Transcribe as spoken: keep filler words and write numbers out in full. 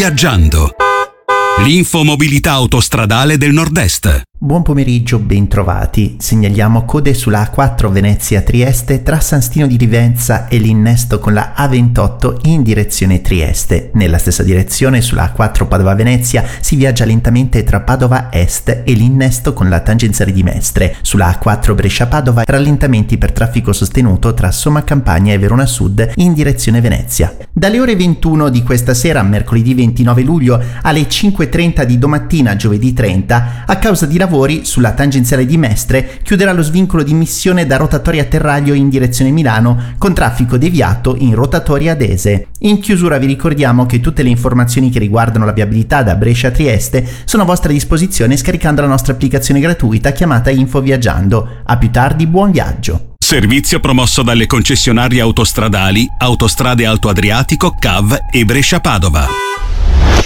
Viaggiando. L'infomobilità autostradale del Nord-Est. Buon pomeriggio, bentrovati. Segnaliamo code sulla A quattro Venezia-Trieste tra San Stino di Livenza e l'innesto con la A ventotto in direzione Trieste. Nella stessa direzione sulla A quattro Padova-Venezia si viaggia lentamente tra Padova Est e l'innesto con la tangenziale di Mestre. Sulla A quattro Brescia-Padova rallentamenti per traffico sostenuto tra Somma Campagna e Verona Sud in direzione Venezia. Dalle ore ventuno di questa sera, mercoledì ventinove luglio, alle cinque e trenta di domattina, giovedì trenta, a causa di lavori sulla tangenziale di Mestre, chiuderà lo svincolo di missione da rotatoria Terraglio in direzione Milano, con traffico deviato in rotatoria Adese. In chiusura vi ricordiamo che tutte le informazioni che riguardano la viabilità da Brescia a Trieste sono a vostra disposizione scaricando la nostra applicazione gratuita chiamata Info Viaggiando. A più tardi, buon viaggio! Servizio promosso dalle concessionarie autostradali Autostrade Alto Adriatico, C A V e Brescia Padova.